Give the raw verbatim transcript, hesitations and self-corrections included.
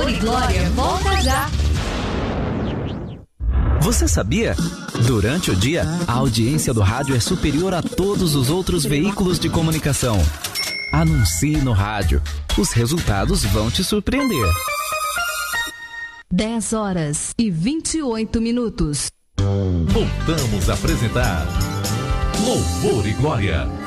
Louvor e Glória volta já. Você sabia? Durante o dia, a audiência do rádio é superior a todos os outros veículos de comunicação. Anuncie no rádio. Os resultados vão te surpreender. dez horas e vinte e oito minutos. Voltamos a apresentar Louvor e Glória.